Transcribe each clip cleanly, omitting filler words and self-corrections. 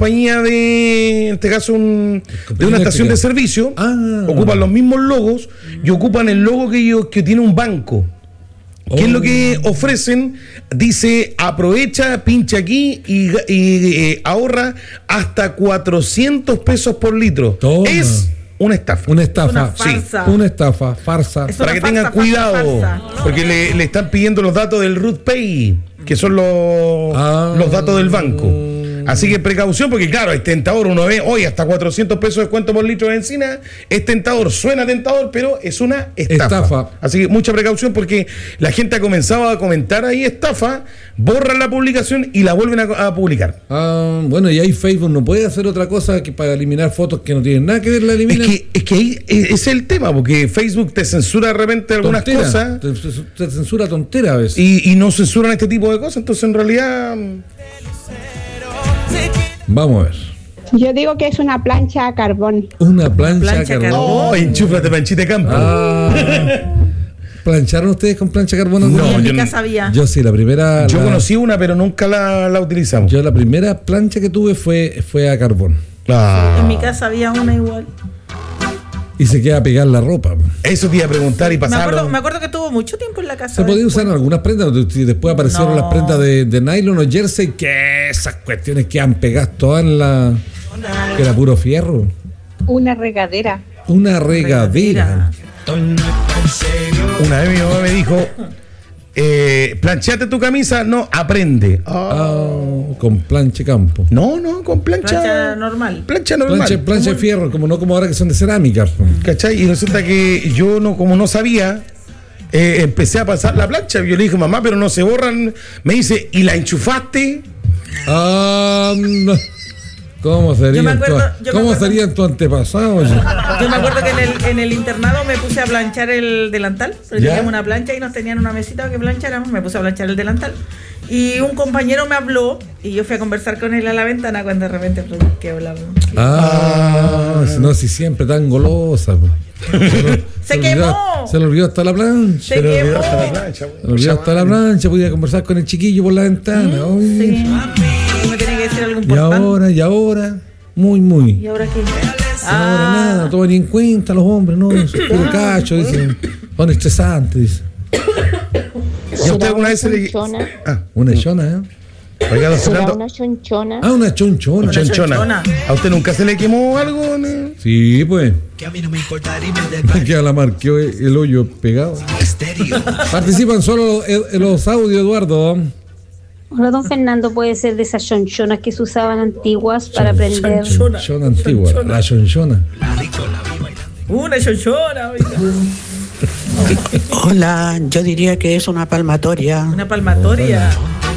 compañía en este caso, de una estación de servicio. Ocupan los mismos logos y ocupan el logo que tiene un banco. ¿Qué es lo que ofrecen? Dice, aprovecha, pincha aquí y ahorra hasta 400 pesos por litro. Toma. Es una estafa. Una estafa. Una farsa. Sí. Una estafa, farsa. Para que tengan cuidado, porque le están pidiendo los datos del Root Pay, que son los datos del banco. Así que precaución, porque claro, es tentador. Uno ve hoy hasta 400 pesos de descuento por litro de benzina. Es tentador, suena tentador, pero es una estafa. Así que mucha precaución, porque la gente ha comenzado a comentar ahí estafa, borran la publicación y la vuelven a publicar. Bueno, y ahí Facebook no puede hacer otra cosa que para eliminar fotos que no tienen nada que ver, la eliminan. Es que ahí ese es el tema, porque Facebook te censura de repente algunas cosas. Te censura tontera a veces. Y no censuran este tipo de cosas, entonces en realidad... Vamos a ver. Yo digo que es una plancha a carbón. Una plancha a carbón. Oh, enchúfate, Panchita de Campo. ¿Plancharon ustedes con plancha a carbón? No, en mi casa había. Yo sí, la primera... Yo conocí una, pero nunca la utilizamos. Yo la primera plancha que tuve fue a carbón. Sí, en mi casa había una igual. Y se queda a pegar la ropa. Eso te iba a preguntar y pasaron. Me acuerdo que tuvo mucho tiempo en la casa. Se podía usar en algunas prendas. Después aparecieron las prendas de nylon o jersey, que esas cuestiones quedan pegadas todas en la... Que era puro fierro. Una regadera. Una regadera. Una vez mi mamá me dijo, planchate tu camisa. No, aprende. Con plancha campo. No, con plancha normal. Plancha normal. Plancha de fierro, como ahora que son de cerámica. ¿Cachai? Y resulta que yo como no sabía, empecé a pasar la plancha. Yo le dije, mamá, pero no se borran. Me dice, ¿y la enchufaste? No. ¿Cómo serían tus antepasados? Yo me acuerdo que en el internado me puse a planchar el delantal. Teníamos una plancha y nos tenían una mesita que plancháramos. Me puse a planchar el delantal. Y un compañero me habló y yo fui a conversar con él a la ventana cuando de repente, ¿qué hablamos? No, si siempre tan golosa. Se quemó. Se le olvidó hasta la plancha. Se quemó. Se le olvidó hasta la plancha. Podía conversar con el chiquillo por la ventana. Sí. Me tenía que decir algo importante. Y ahora, muy. ¿Y ahora qué? Ahora nada, no toman ni en cuenta los hombres, no, es puro cacho, dicen. Son estresantes, dicen. ¿Y a usted alguna vez se le... Una chona, Oiga, don ¿Será Fernando. una chonchona? una chonchona. Chonchona. ¿A usted nunca se le quemó algo? ¿No? Sí, pues. Que a mí no me importa. Que la marqueó el hoyo pegado. Participan solo los audios, Eduardo. Hola, don Fernando, puede ser de esas chonchonas que se usaban antiguas para aprender. Chonchona antigua, la chonchona. Una chonchona, oiga. Hola, yo diría que es una palmatoria. Una palmatoria.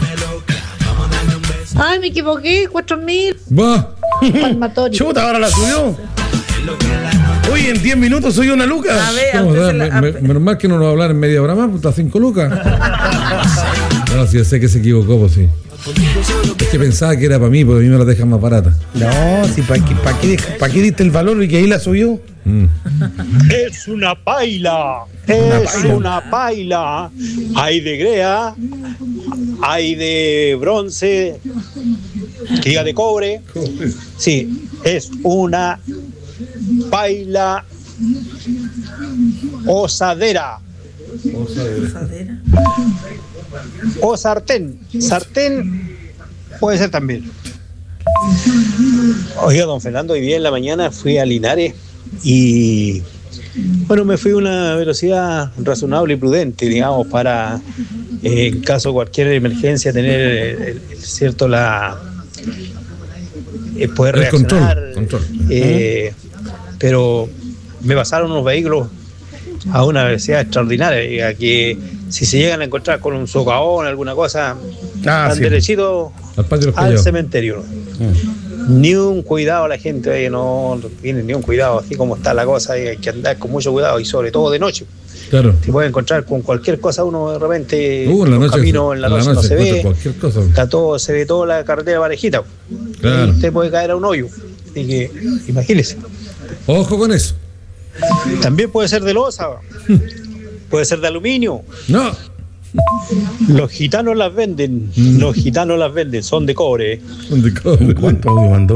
Ay, me equivoqué, 4.000. Va. Palmatoria. Chuta, ahora la subió. Hoy en 10 minutos soy una Lucas. A ver, menos mal que no nos va a hablar en media hora más, puta, 5 lucas. No, si yo sé que se equivocó, pues sí. Es que pensaba que era para mí, porque a mí me la dejan más barata. No, si ¿para qué diste el valor y que ahí la subió? Es una paila. Una paila. Hay de grea, hay de bronce, que diga de cobre. Sí, es una paila osadera. O sartén. Sartén puede ser también. Oiga, don Fernando, hoy día en la mañana fui a Linares y bueno, me fui a una velocidad razonable y prudente, digamos, para en caso de cualquier emergencia tener poder el reaccionar. control. Pero me pasaron unos vehículos a una velocidad extraordinaria, que si se llegan a encontrar con un socavón, alguna cosa, van derechito al cementerio. Ni un cuidado la gente, no tiene ni un cuidado, así como está la cosa, hay que andar con mucho cuidado y sobre todo de noche. Claro. Se puede encontrar con cualquier cosa, uno de repente en la noche, camino en la noche no se ve, cualquier cosa. se ve toda la carretera parejita. Claro. Y usted puede caer a un hoyo. Así que imagínese. Ojo con eso. También puede ser de losa, puede ser de aluminio. No. Los gitanos las venden, son de cobre. Son de cobre. ¿Cuánto audio mandó?